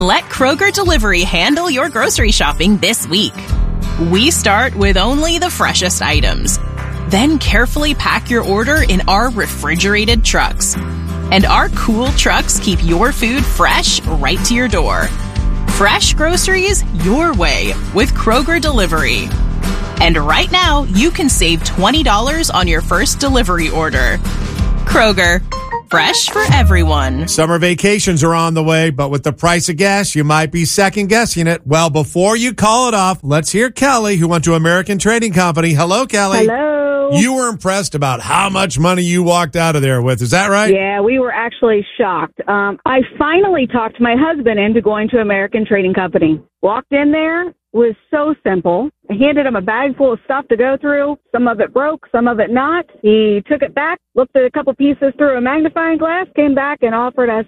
Let Kroger Delivery handle your grocery shopping this week. We start with only the freshest items. Then carefully pack your order in our refrigerated trucks. And our cool trucks keep your food fresh right to your door. Fresh groceries your way with Kroger Delivery. And right now, you can save $20 on your first delivery order. Kroger, fresh for everyone. Summer vacations are on the way, but with the price of gas, you might be second-guessing it. Well, before you call it off, let's hear Kelly, who went to American Trading Company. Hello, Kelly. Hello. You were impressed about how much money you walked out of there with. Is that right? Yeah, we were actually shocked. I finally talked my husband into going to American Trading Company. Walked in there, was so simple. I handed him a bag full of stuff to go through. Some of it broke, some of it not. He took it back, looked at a couple pieces through a magnifying glass, came back and offered us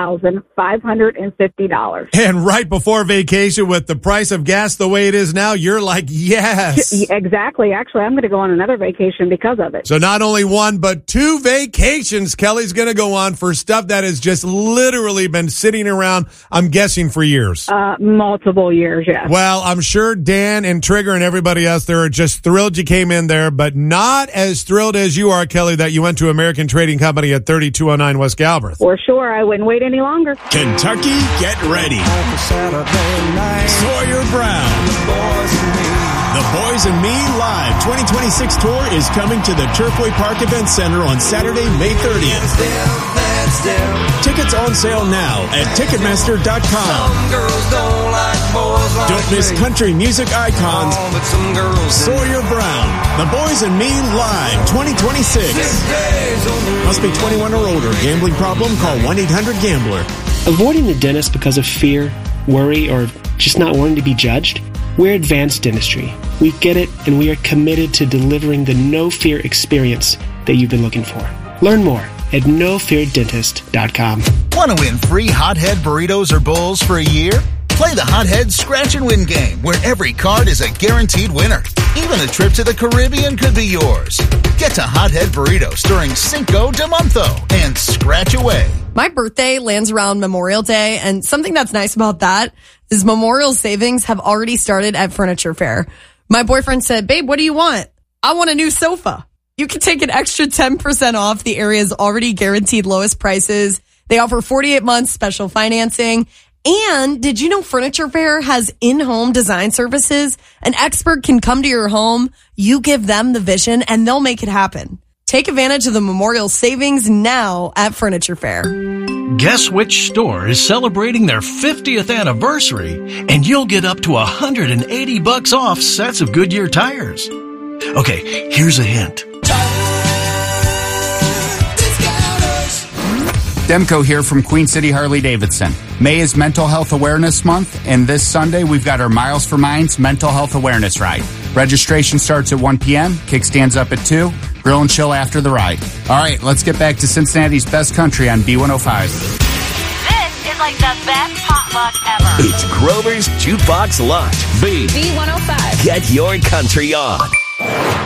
$3,550. And right before vacation, with the price of gas the way it is now, you're like, yes. Exactly. Actually, I'm going to go on another vacation because of it. So not only one, but two vacations Kelly's going to go on for stuff that has just literally been sitting around, I'm guessing, for years. Multiple years, yes. Well, I'm sure Dan and Trigger and everybody else there are just thrilled you came in there, but not as thrilled as you are, Kelly, that you went to American Trading Company at 3209 West Galbraith. For sure. I wouldn't wait any longer. Kentucky, get ready. Sawyer Brown. The Boys and Me Live 2026 tour is coming to the Turfway Park Event Center on Saturday, May 30th. Tickets on sale now at Ticketmaster.com. Don't miss country music icons Sawyer Brown. The Boys and Me Live 2026. Must be 21 or older. Gambling problem? Call 1-800-GAMBLER. Avoiding the dentist because of fear, worry, or just not wanting to be judged? We're Advanced Dentistry. We get it, and we are committed to delivering the no-fear experience that you've been looking for. Learn more at NoFearDentist.com. Want to win free Hothead burritos or bowls for a year? Play the Hothead Scratch and Win game, where every card is a guaranteed winner. Even a trip to the Caribbean could be yours. Get to Hothead Burritos during Cinco de Monto and scratch away. My birthday lands around Memorial Day, and something that's nice about that is Memorial savings have already started at Furniture Fair. My boyfriend said, "Babe, what do you want?" "I want a new sofa." You can take an extra 10% off the area's already guaranteed lowest prices. They offer 48 months special financing. And did you know Furniture Fair has in-home design services? An expert can come to your home, you give them the vision, and they'll make it happen. Take advantage of the Memorial savings now at Furniture Fair. Guess which store is celebrating their 50th anniversary, and you'll get up to $180 off sets of Goodyear tires. Okay, here's a hint. Demko here from Queen City Harley-Davidson. May is Mental Health Awareness Month, and this Sunday we've got our Miles for Minds Mental Health Awareness Ride. Registration starts at 1 p.m., kickstands up at 2, grill and chill after the ride. All right, let's get back to Cincinnati's best country on B105. This is like the best potluck ever. It's Grover's Jukebox Lunch. B105. Get your country on.